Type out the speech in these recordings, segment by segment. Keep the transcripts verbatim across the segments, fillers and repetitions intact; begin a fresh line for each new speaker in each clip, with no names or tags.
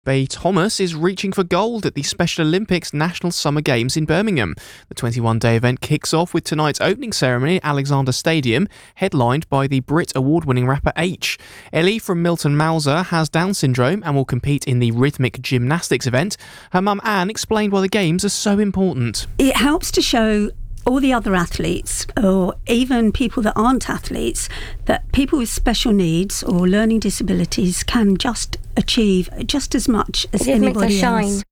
Bay Thomas is reaching for gold at the Special Olympics National Summer Games in Birmingham. The twenty-one-day event kicks off with tonight's opening ceremony at Alexander Stadium, headlined by the Brit award-winning rapper H. Ellie from Milton Mauser has Down syndrome and will compete in the rhythmic gymnastics event. Her mum Anne explained why the games are so important.
It helps to show all the other athletes, or even people that aren't athletes, that people with special needs or learning disabilities can just achieve just as much as
It
anybody
makes us shine.
else.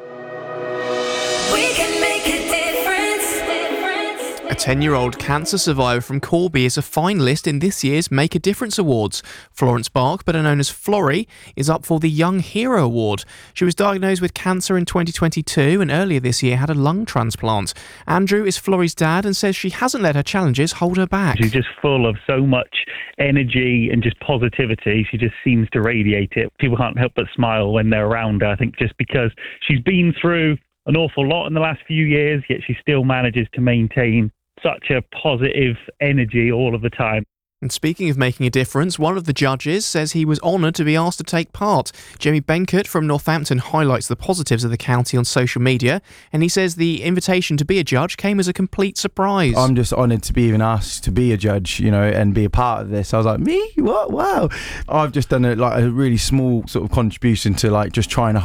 We can make a difference.
A ten-year-old cancer survivor from Corby is a finalist in this year's Make a Difference Awards. Florence Bark, better known as Florrie, is up for the Young Hero Award. She was diagnosed with cancer in twenty twenty-two and earlier this year had a lung transplant. Andrew is Florrie's dad and says she hasn't let her challenges hold her back.
She's just full of so much energy and just positivity. She just seems to radiate it. People can't help but smile when they're around her, I think, just because she's been through an awful lot in the last few years, yet she still manages to maintain such a positive energy all of the time.
And speaking of making a difference, one of the judges says he was honoured to be asked to take part. Jimmy Benkert from Northampton highlights the positives of the county on social media, and he says the invitation to be a judge came as a complete surprise.
I'm just honoured to be even asked to be a judge, you know, and be a part of this. I was like, me? What? Wow. I've just done a, like a really small sort of contribution to like just trying to